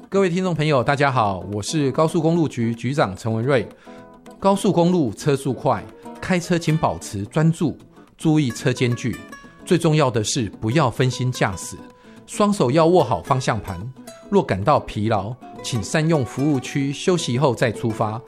各位听众朋友大家好，我是高速公路局局长陈文瑞。高速公路车速快，开车请保持专注，注意车间距，最重要的是不要分心驾驶，双手要握好方向盘。若感到疲劳，请善用服务区休息后再出发，